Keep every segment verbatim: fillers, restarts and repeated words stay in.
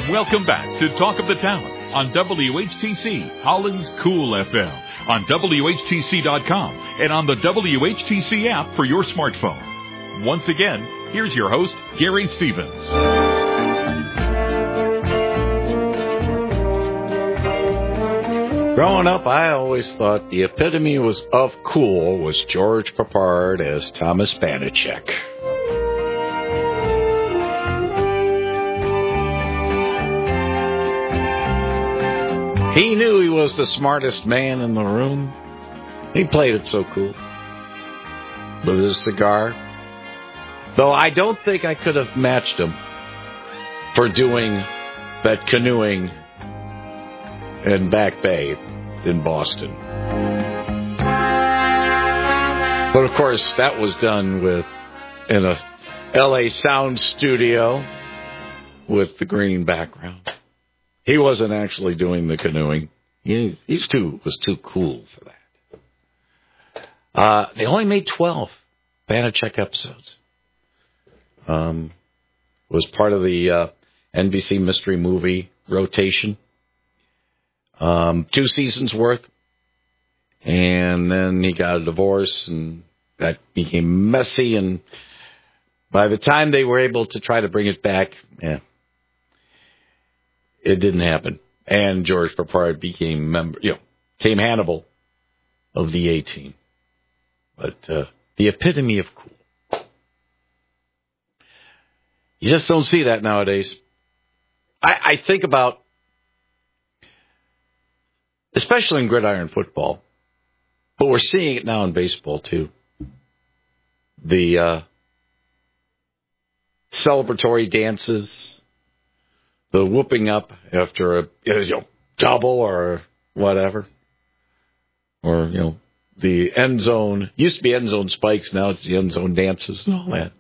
Welcome back to Talk of the Town on W H T C, Holland's Cool F M, on W H T C dot com, and on the W H T C app for your smartphone. Once again, here's your host, Gary Stevens. Growing up, I always thought the epitome was of cool was George Peppard as Thomas Vanecek. He knew he was the smartest man in the room. He played it so cool with his cigar. Though I don't think I could have matched him for doing that canoeing in Back Bay in Boston. But of course, that was done with in a L A sound studio with the green background. He wasn't actually doing the canoeing. He he's too was too cool for that. Uh, they only made twelve Vanecek episodes. Um, was part of the uh, N B C mystery movie rotation. Um, two seasons worth, and then he got a divorce, and that became messy. And by the time they were able to try to bring it back, yeah. It didn't happen. And George Peppard became member, you know, came Hannibal of the A-Team. But uh, the epitome of cool. You just don't see that nowadays. I, I think about, especially in gridiron football, but we're seeing it now in baseball too. The uh, celebratory dances. The whooping up after a you know, double or whatever. Or, you know, the end zone. Used to be end zone spikes. Now it's the end zone dances and all that.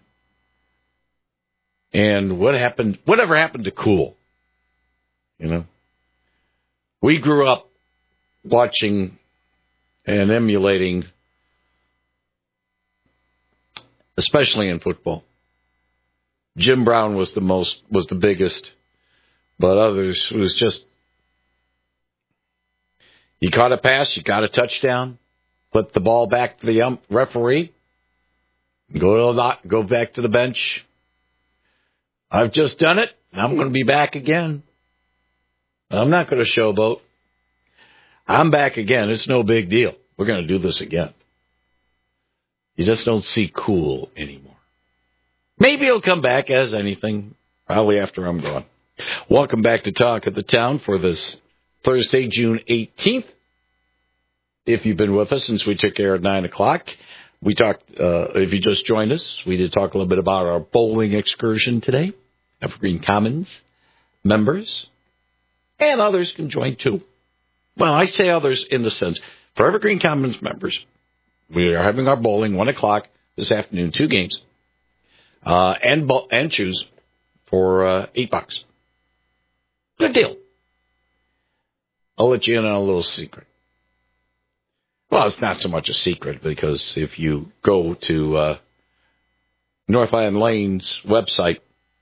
And what happened, whatever happened to cool? You know? We grew up watching and emulating, especially in football. Jim Brown was the most, was the biggest. But others, it was just, you caught a pass, you got a touchdown, put the ball back to the ump, referee, go, to the, go back to the bench. I've just done it. I'm going to be back again. I'm not going to showboat. I'm back again. It's no big deal. We're going to do this again. You just don't see cool anymore. Maybe he'll come back as anything, probably after I'm gone. Welcome back to Talk of the Town for this Thursday, June eighteenth. If you've been with us since we took air at nine o'clock, we talked, uh, if you just joined us, we did talk a little bit about our bowling excursion today. Evergreen Commons members and others can join too. Well, I say others in the sense, for Evergreen Commons members, we are having our bowling one o'clock this afternoon, two games, uh, and, bo- and choose for uh, eight bucks. Good deal. I'll let you in on a little secret. Well, it's not so much a secret because if you go to uh, Northland Lane's website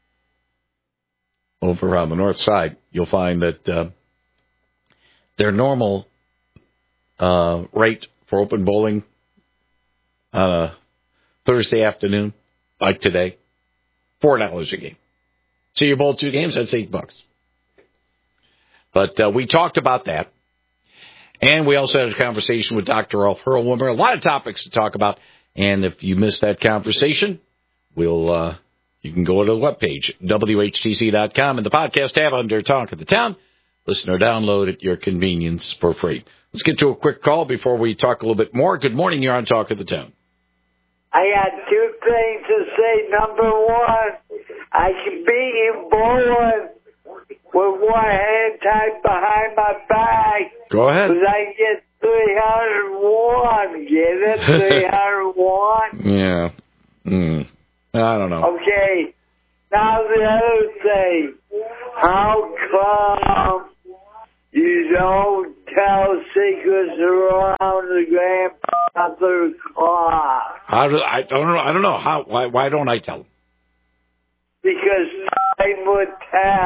over on the north side, you'll find that uh, their normal uh, rate for open bowling on a Thursday afternoon, like today, four dollars a game. So you bowl two games, that's eight bucks. But uh, we talked about that. And we also had a conversation with Doctor Ralph Hurlwimmer. A lot of topics to talk about. And if you missed that conversation, we'll uh, you can go to the webpage, W H T C dot com, and the podcast tab under Talk of the Town. Listen or download at your convenience for free. Let's get to a quick call before we talk a little bit more. Good morning. You're on Talk of the Town. I got two things to say. Number one, I can beat you bowling with one hand tied behind my back. Go ahead. Because I get three hundred one. Get it? three hundred one? Yeah. Mm. I don't know. Okay. Now the other thing. How come you don't tell secrets around the grandfather clock? How do, I don't know. I don't know. How? Why, why don't I tell them? Because time would tell.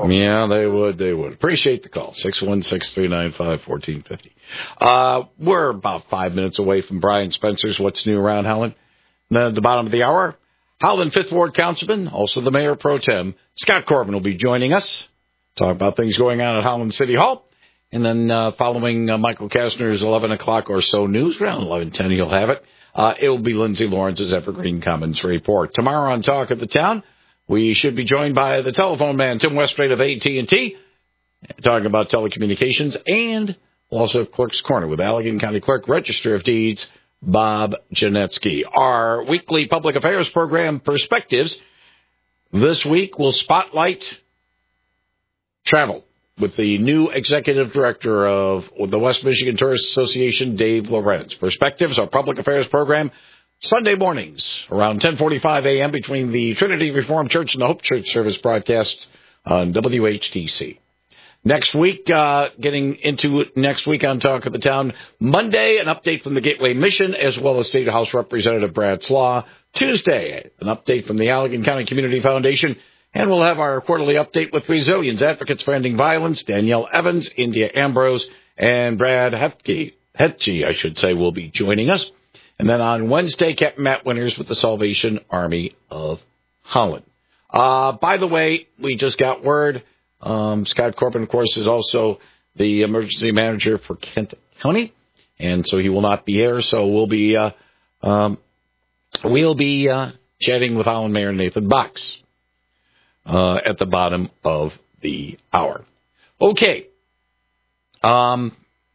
Yeah, they would. They would. Appreciate the call. six one six, three nine five, one four five zero. Uh, we're about five minutes away from Brian Spencer's What's New Around Howland. At the bottom of the hour, Howland Fifth Ward Councilman, also the Mayor Pro Tem, Scott Corbin, will be joining us. Talk about things going on at Howland City Hall. And then uh, following uh, Michael Kastner's eleven o'clock or so news, around eleven ten he'll have it. Uh, it will be Lindsay Lawrence's Evergreen Commons report. Tomorrow on Talk of the Town, we should be joined by the telephone man, Tim Westrate of A T and T, talking about telecommunications, and also Clerk's Corner with Allegan County Clerk, Register of Deeds, Bob Janetsky. Our weekly public affairs program, Perspectives, this week will spotlight travel with the new executive director of the West Michigan Tourist Association, Dave Lorenz. Perspectives, our public affairs program, Sunday mornings around ten forty-five a.m. between the Trinity Reformed Church and the Hope Church service broadcasts on W H T C. Next week, uh, getting into it next week on Talk of the Town, Monday, an update from the Gateway Mission, as well as State House Representative Brad Slaw. Tuesday, an update from the Allegan County Community Foundation. And we'll have our quarterly update with Resilience Advocates for Ending Violence, Danielle Evans, India Ambrose, and Brad Hetke, Hetke, I should say, will be joining us. And then on Wednesday, Captain Matt Winters with the Salvation Army of Holland. Uh, by the way, we just got word, um, Scott Corbin, of course, is also the emergency manager for Kent County, and so he will not be here. So we'll be, uh, um, we'll be uh, chatting with Holland Mayor Nathan Box. Uh, at the bottom of the hour. Okay. Um,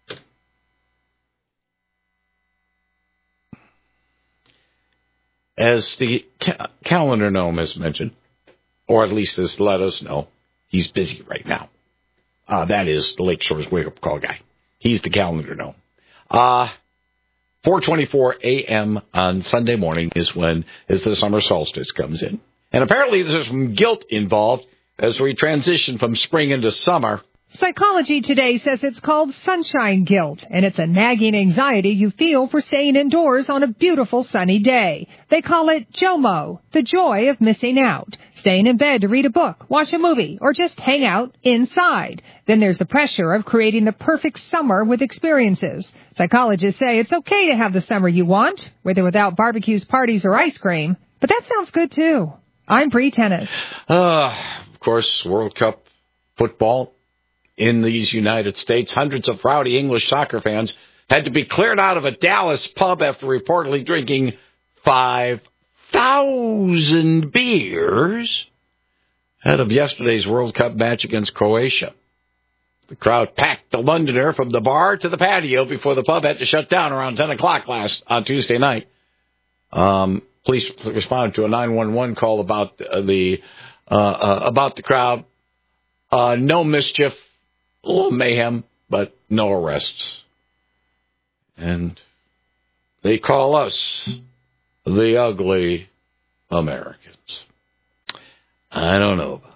as the ca- calendar gnome has mentioned, or at least has let us know, he's busy right now. Uh, that is the Lakeshore's wake-up call guy. He's the calendar gnome. Uh, four twenty-four a.m. on Sunday morning is when is the summer solstice comes in. And apparently there's some guilt involved as we transition from spring into summer. Psychology Today says it's called sunshine guilt, and it's a nagging anxiety you feel for staying indoors on a beautiful sunny day. They call it JOMO, the joy of missing out. Staying in bed to read a book, watch a movie, or just hang out inside. Then there's the pressure of creating the perfect summer with experiences. Psychologists say it's okay to have the summer you want, with or without barbecues, parties, or ice cream. But that sounds good, too. I'm Bree Tennis. Uh, of course, World Cup football in these United States. Hundreds of rowdy English soccer fans had to be cleared out of a Dallas pub after reportedly drinking five thousand beers ahead of yesterday's World Cup match against Croatia. The crowd packed the Londoner from the bar to the patio before the pub had to shut down around ten o'clock last on Tuesday night. Um... Police responded to a nine one one call about the uh, uh, about the crowd. Uh, no mischief, a little mayhem, but no arrests. And they call us the ugly Americans. I don't know about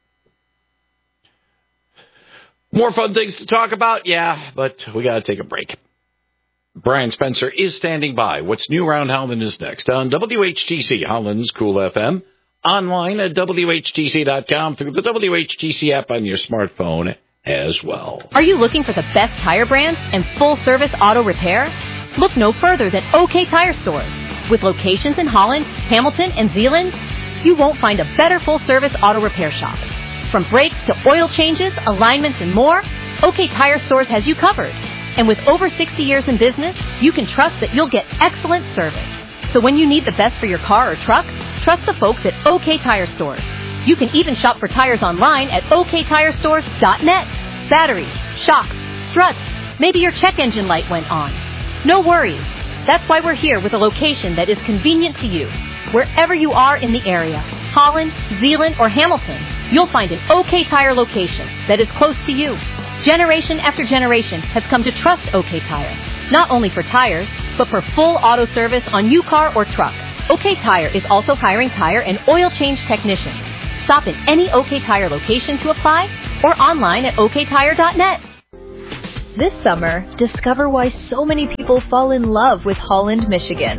that. More fun things to talk about? Yeah, but we got to take a break. Brian Spencer is standing by. What's New Around Howland is next on W H T C, Howland's Cool F M, online at W H T C dot com, through the W H T C app on your smartphone as well. Are you looking for the best tire brands and full-service auto repair? Look no further than OK Tire Stores. With locations in Holland, Hamilton, and Zeeland, you won't find a better full-service auto repair shop. From brakes to oil changes, alignments, and more, OK Tire Stores has you covered. And with over sixty years in business, you can trust that you'll get excellent service. So when you need the best for your car or truck, trust the folks at OK Tire Stores. You can even shop for tires online at O K tire stores dot net. Batteries, shocks, struts, maybe your check engine light went on. No worries. That's why we're here with a location that is convenient to you. Wherever you are in the area, Holland, Zeeland, or Hamilton, you'll find an OK Tire location that is close to you. Generation after generation has come to trust OK Tire, not only for tires, but for full auto service on your car or truck. OK Tire is also hiring tire and oil change technicians. Stop in any OK Tire location to apply or online at O K tire dot net. This summer, discover why so many people fall in love with Holland, Michigan.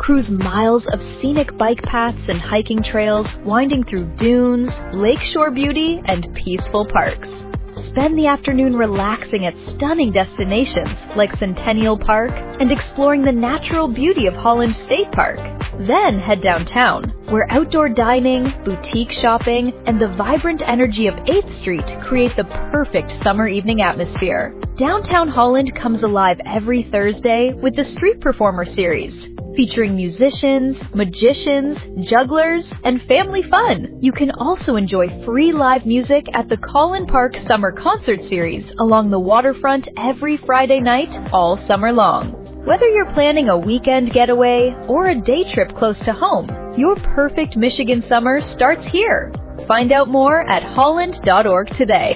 Cruise miles of scenic bike paths and hiking trails, winding through dunes, lakeshore beauty, and peaceful parks. Spend the afternoon relaxing at stunning destinations like Centennial Park and exploring the natural beauty of Holland State Park. Then head downtown, where outdoor dining, boutique shopping, and the vibrant energy of eighth Street create the perfect summer evening atmosphere. Downtown Holland comes alive every Thursday with the Street Performer Series, featuring musicians, magicians, jugglers, and family fun. You can also enjoy free live music at the Collin Park Summer Concert Series along the waterfront every Friday night all summer long. Whether you're planning a weekend getaway or a day trip close to home, your perfect Michigan summer starts here. Find out more at holland dot org today.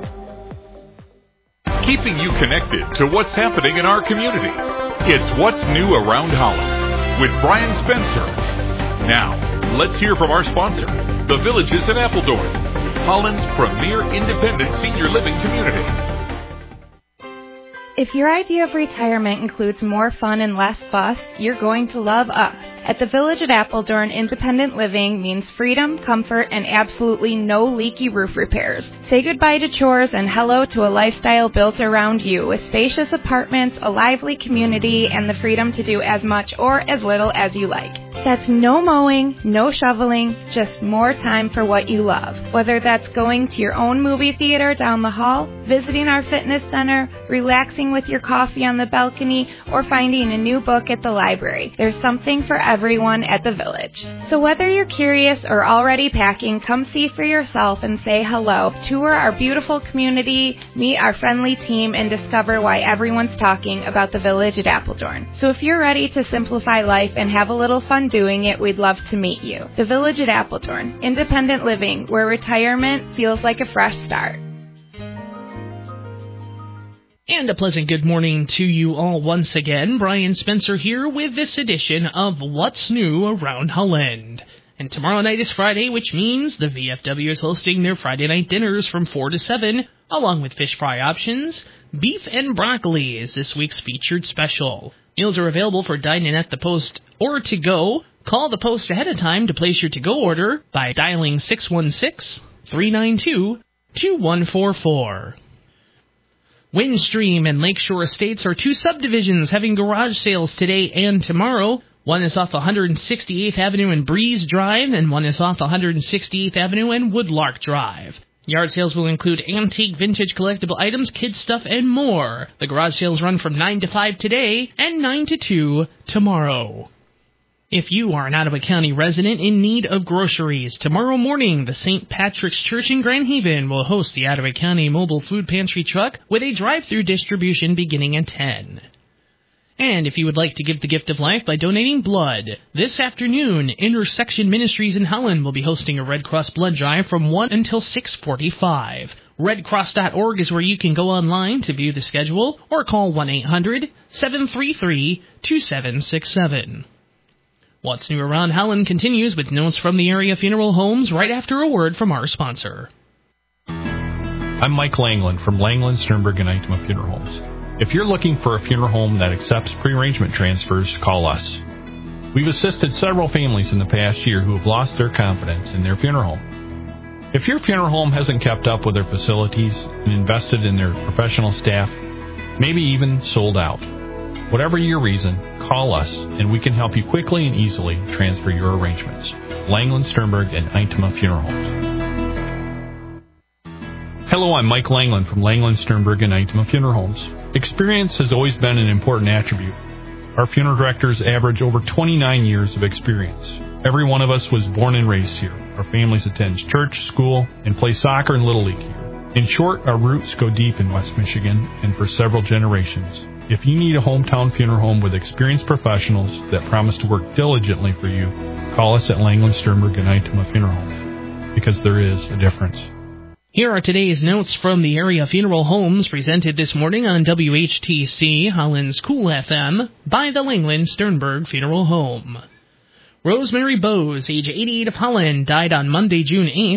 Keeping you connected to what's happening in our community. It's What's New Around Holland with Brian Spencer. Now, let's hear from our sponsor, The Villages in Appledorn, Holland's premier independent senior living community. If your idea of retirement includes more fun and less fuss, you're going to love us. At the Village at Appledorn, independent living means freedom, comfort, and absolutely no leaky roof repairs. Say goodbye to chores and hello to a lifestyle built around you with spacious apartments, a lively community, and the freedom to do as much or as little as you like. That's no mowing, no shoveling, just more time for what you love. Whether that's going to your own movie theater down the hall, visiting our fitness center, relaxing with your coffee on the balcony, or finding a new book at the library, there's something for everyone at the Village. So whether you're curious or already packing, come see for yourself and say hello. Tour our beautiful community, meet our friendly team, and discover why everyone's talking about the Village at Appledorn. So if you're ready to simplify life and have a little fun doing it, we'd love to meet you. The Village at Appledorn, independent living, where retirement feels like a fresh start. And a pleasant good morning to you all once again. Brian Spencer here with this edition of What's New Around Holland. And tomorrow night is Friday, which means the V F W is hosting their Friday night dinners from four to seven, along with fish fry options. Beef and broccoli is this week's featured special. Meals are available for dine-in at the Post or to go. Call the Post ahead of time to place your to-go order by dialing six one six, three nine two, two one four four. Windstream and Lakeshore Estates are two subdivisions having garage sales today and tomorrow. One is off one hundred sixty-eighth Avenue and Breeze Drive, and one is off one hundred sixty-eighth Avenue and Woodlark Drive. Yard sales will include antique, vintage, collectible items, kids stuff, and more. The garage sales run from nine to five today and nine to two tomorrow. If you are an Ottawa County resident in need of groceries, tomorrow morning the Saint Patrick's Church in Grand Haven will host the Ottawa County Mobile Food Pantry truck with a drive-through distribution beginning at ten. And if you would like to give the gift of life by donating blood, this afternoon, Intersection Ministries in Holland will be hosting a Red Cross blood drive from one until six forty-five. red cross dot org is where you can go online to view the schedule or call one eight hundred, seven three three, two seven six seven. What's New Around Holland continues with notes from the area funeral homes right after a word from our sponsor. I'm Mike Langland from Langland, Sternberg, and Eichmann Funeral Homes. If you're looking for a funeral home that accepts pre-arrangement transfers, call us. We've assisted several families in the past year who have lost their confidence in their funeral home. If your funeral home hasn't kept up with their facilities and invested in their professional staff, maybe even sold out, whatever your reason, call us and we can help you quickly and easily transfer your arrangements. Langland, Sternberg, and Eichmann Funeral Homes. Hello, I'm Mike Langland from Langland, Sternberg, and Eichmann Funeral Homes. Experience has always been an important attribute. Our funeral directors average over twenty-nine years of experience. Every one of us was born and raised here. Our families attend church, school, and play soccer and Little League here. In short, our roots go deep in West Michigan and for several generations. If you need a hometown funeral home with experienced professionals that promise to work diligently for you, call us at Langland, Sternberg, and Eichmann Funeral Homes, because there is a difference. Here are today's notes from the area funeral homes presented this morning on W H T C, Holland's Cool F M, by the Langland Sternberg Funeral Home. Rosemary Bowes, age eighty-eight, of Holland, died on Monday, June eighth.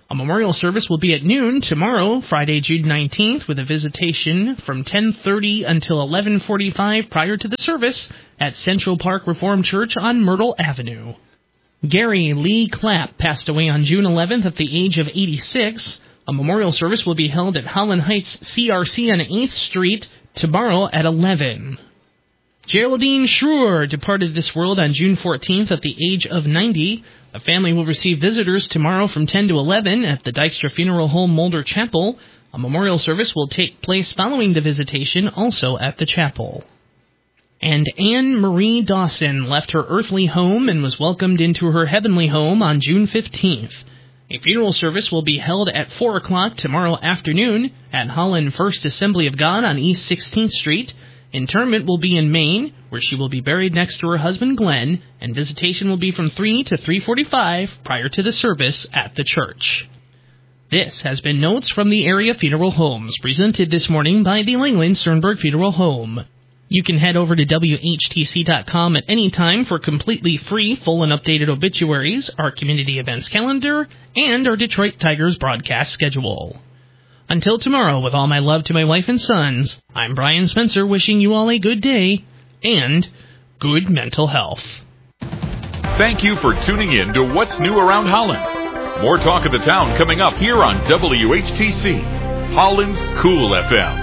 A memorial service will be at noon tomorrow, Friday, June nineteenth, with a visitation from ten thirty until eleven forty-five prior to the service at Central Park Reformed Church on Myrtle Avenue. Gary Lee Clapp passed away on June eleventh at the age of eighty-six. A memorial service will be held at Holland Heights C R C on eighth Street tomorrow at eleven. Geraldine Schroer departed this world on June fourteenth at the age of ninety. The family will receive visitors tomorrow from ten to eleven at the Dykstra Funeral Home Mulder Chapel. A memorial service will take place following the visitation, also at the chapel. And Anne Marie Dawson left her earthly home and was welcomed into her heavenly home on June fifteenth. A funeral service will be held at four o'clock tomorrow afternoon at Holland First Assembly of God on East sixteenth Street. Interment will be in Maine, where she will be buried next to her husband Glenn, and visitation will be from three to three forty-five prior to the service at the church. This has been Notes from the Area Funeral Homes, presented this morning by the Langland Sternberg Funeral Home. You can head over to W H T C dot com at any time for completely free, full and updated obituaries, our community events calendar, and our Detroit Tigers broadcast schedule. Until tomorrow, with all my love to my wife and sons, I'm Brian Spencer wishing you all a good day and good mental health. Thank you for tuning in to What's New Around Holland. More talk of the town coming up here on W H T C, Holland's Cool F M.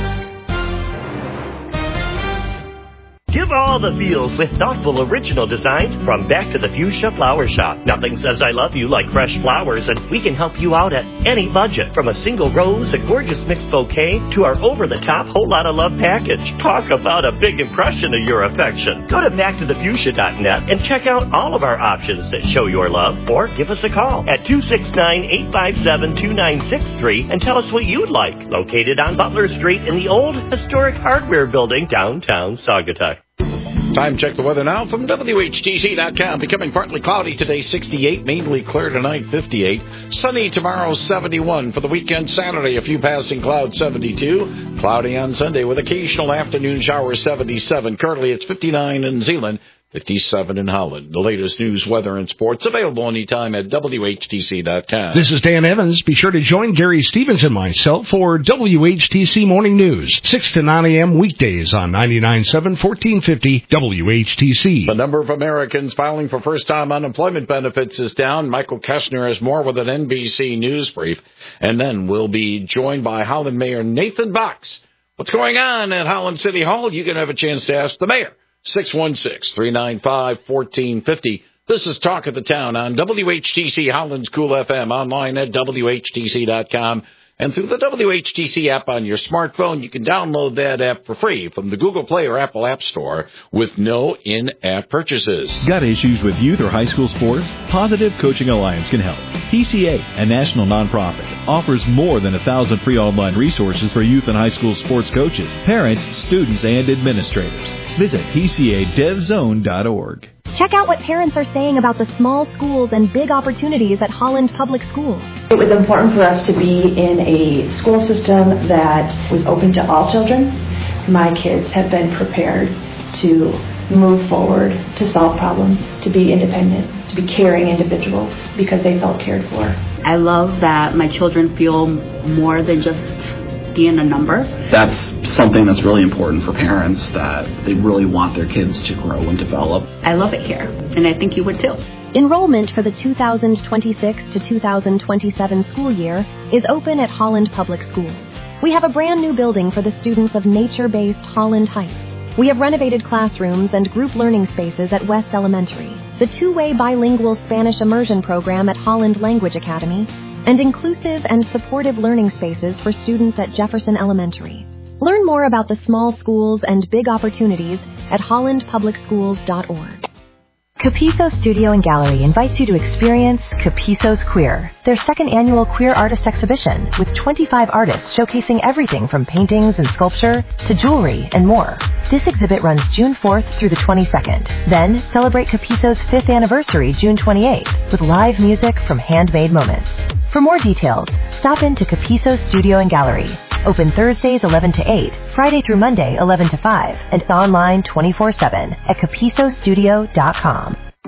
Give all the feels with thoughtful original designs from Back to the Fuchsia Flower Shop. Nothing says I love you like fresh flowers, and we can help you out at any budget. From a single rose, a gorgeous mixed bouquet, to our over-the-top whole lot of love package. Talk about a big impression of your affection. Go to back to the fuchsia dot net and check out all of our options that show your love, or give us a call at two six nine, eight five seven, two nine six three and tell us what you'd like. Located on Butler Street in the old historic hardware building downtown Saugatuck. Time check the weather now from W H T C dot com. Becoming partly cloudy today, sixty-eight. Mainly clear tonight, fifty-eight. Sunny tomorrow, seventy-one. For the weekend, Saturday, a few passing clouds, seventy-two. Cloudy on Sunday with occasional afternoon showers, seventy-seven. Currently, it's fifty-nine in Zeeland, fifty-seven in Holland. The latest news, weather, and sports available anytime at W H T C dot com. This is Dan Evans. Be sure to join Gary Stevens and myself for W H T C Morning News, six to nine a.m. weekdays on ninety-nine point seven, fourteen fifty W H T C. The number of Americans filing for first-time unemployment benefits is down. Michael Keshner has more with an N B C News brief. And then we'll be joined by Holland Mayor Nathan Box. What's going on at Holland City Hall? You can have a chance to ask the mayor. six one six, three nine five, one four five zero. This is Talk of the Town on W H T C Holland's Cool F M, online at W H T C dot com, and through the W H T C app on your smartphone. You can download that app for free from the Google Play or Apple App Store with no in-app purchases. Got issues with youth or high school sports? Positive Coaching Alliance can help. P C A, a national nonprofit, offers more than a thousand free online resources for youth and high school sports coaches, parents, students, and administrators. Visit P C A dev zone dot org. Check out what parents are saying about the small schools and big opportunities at Holland Public Schools. It was important for us to be in a school system that was open to all children. My kids have been prepared to move forward, to solve problems, to be independent, to be caring individuals because they felt cared for. I love that my children feel more than just being a number. That's something that's really important for parents, that they really want their kids to grow and develop. I love it here, and I think you would too. Enrollment for the two thousand twenty-six to two thousand twenty-seven school year is open at Holland Public Schools. We have a brand new building for the students of nature-based Holland Heights. We have renovated classrooms and group learning spaces at West Elementary, the two-way bilingual Spanish immersion program at Holland Language Academy, and inclusive and supportive learning spaces for students at Jefferson Elementary. Learn more about the small schools and big opportunities at holland public schools dot org. Capiso Studio and Gallery invites you to experience Capiso's Queer, their second annual queer artist exhibition with twenty-five artists showcasing everything from paintings and sculpture to jewelry and more. This exhibit runs June fourth through the twenty-second. Then celebrate Capiso's fifth anniversary June twenty-eighth with live music from Handmade Moments. For more details, stop into Capiso Studio and Gallery. Open Thursdays eleven to eight, Friday through Monday eleven to five, and online twenty-four seven at capiso studio dot com.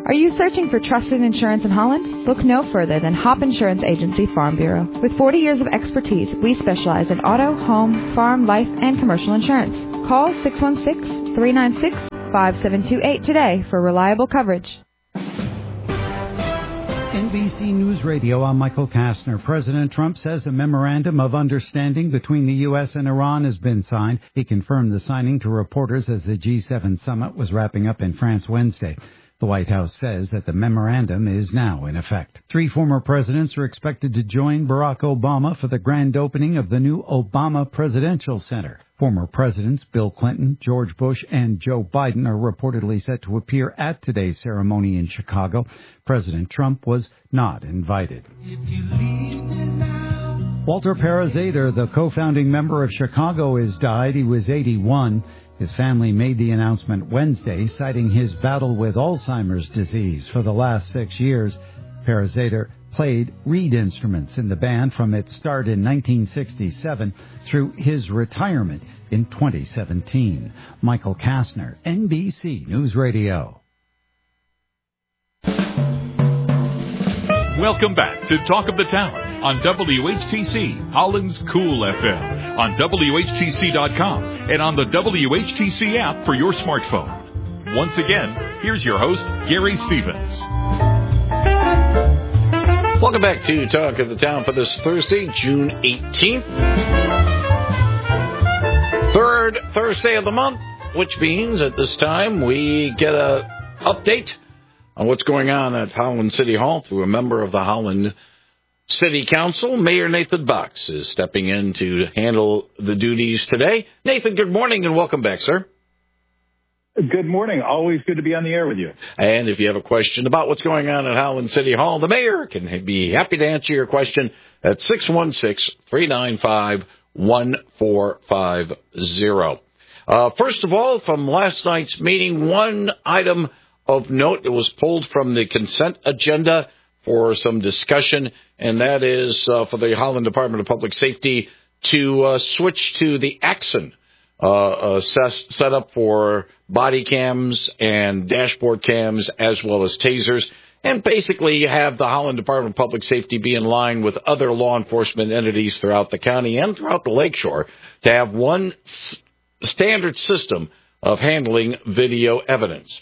Are you searching for trusted insurance in Holland? Look no further than Hop Insurance Agency Farm Bureau. With forty years of expertise, we specialize in auto, home, farm, life, and commercial insurance. Call six one six, three nine six, five seven two eight today for reliable coverage. N B C News Radio, I'm Michael Kastner. President Trump says a memorandum of understanding between the U S and Iran has been signed. He confirmed the signing to reporters as the G seven summit was wrapping up in France Wednesday. The White House says that the memorandum is now in effect. Three former presidents are expected to join Barack Obama for the grand opening of the new Obama Presidential Center. Former presidents Bill Clinton, George Bush, and Joe Biden are reportedly set to appear at today's ceremony in Chicago. President Trump was not invited. Walter Parazader, the co-founding member of Chicago, has died. He was eighty-one. His family made the announcement Wednesday, citing his battle with Alzheimer's disease for the last six years. Parazader played reed instruments in the band from its start in nineteen sixty-seven through his retirement in twenty seventeen. Michael Kastner, N B C News Radio. Welcome back to Talk of the Town on W H T C, Holland's Cool F M, on W H T C dot com, and on the W H T C app for your smartphone. Once again, here's your host, Gary Stevens. Welcome back to Talk of the Town for this Thursday, June eighteenth. Third Thursday of the month, which means at this time we get an update on what's going on at Holland City Hall through a member of the Holland City Council. Mayor Nathan Box is stepping in to handle the duties today. Nathan, good morning and welcome back, sir. Good morning. Always good to be on the air with you. And if you have a question about what's going on at Holland City Hall, the mayor can be happy to answer your question at six one six, three nine five, one four five zero. Uh, first of all, from last night's meeting, one item of note that was pulled from the consent agenda for some discussion, and that is uh, for the Holland Department of Public Safety to uh, switch to the Axon uh, uh, set, set up for body cams and dashboard cams as well as tasers, and basically have the Holland Department of Public Safety be in line with other law enforcement entities throughout the county and throughout the lakeshore to have one s- standard system of handling video evidence.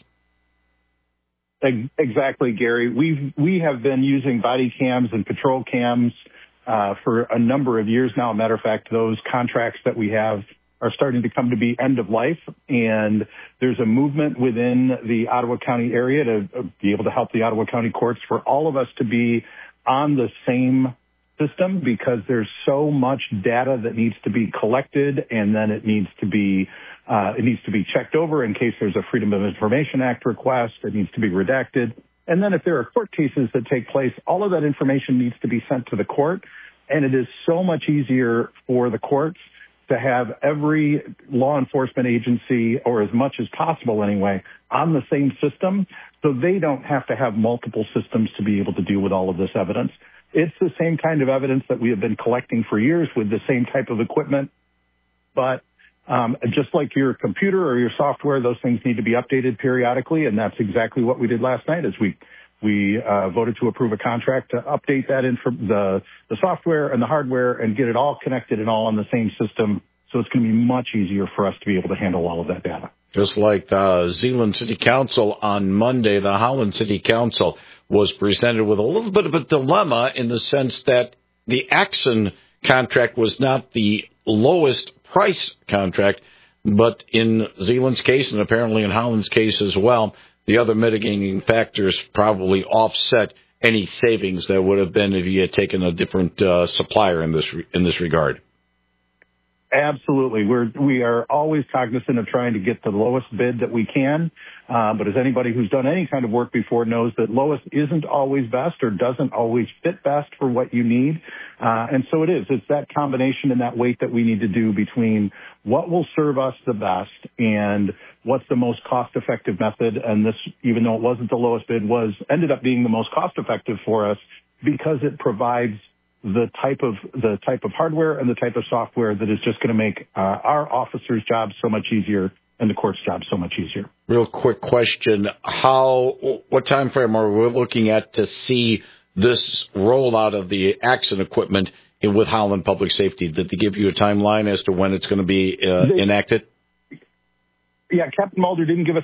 Exactly, Gary. We've, we have been using body cams and patrol cams uh, for a number of years now. Matter of fact, those contracts that we have are starting to come to be end of life, and there's a movement within the Ottawa County area to be able to help the Ottawa County courts for all of us to be on the same system, because there's so much data that needs to be collected, and then it needs to be uh, it needs to be checked over in case there's a Freedom of Information Act request. It needs to be redacted. And then if there are court cases that take place, all of that information needs to be sent to the court. And it is so much easier for the courts to have every law enforcement agency, or as much as possible anyway, on the same system, so they don't have to have multiple systems to be able to deal with all of this evidence. It's the same kind of evidence that we have been collecting for years with the same type of equipment, but um, just like your computer or your software, those things need to be updated periodically, and that's exactly what we did last night. As we we uh, voted to approve a contract to update that info, the the software and the hardware, and get it all connected and all on the same system. So it's going to be much easier for us to be able to handle all of that data. Just like the Zeeland City Council on Monday, the Holland City Council was presented with a little bit of a dilemma in the sense that the Axon contract was not the lowest price contract, but in Zeeland's case, and apparently in Holland's case as well, the other mitigating factors probably offset any savings that would have been if you had taken a different uh, supplier in this in this regard. Absolutely. We're, we are always cognizant of trying to get the lowest bid that we can. Uh, but as anybody who's done any kind of work before knows, that lowest isn't always best or doesn't always fit best for what you need. Uh, and so it is. It's that combination and that weight that we need to do between what will serve us the best and what's the most cost-effective method. And this, even though it wasn't the lowest bid, was ended up being the most cost-effective for us because it provides the type of the type of hardware and the type of software that is just going to make uh, our officers' jobs so much easier and the court's job so much easier. Real quick question. How, what time frame are we looking at to see this rollout of the accident equipment in with Holland Public Safety? Did they give you a timeline as to when it's going to be uh, they, enacted? Yeah, Captain Mulder didn't give us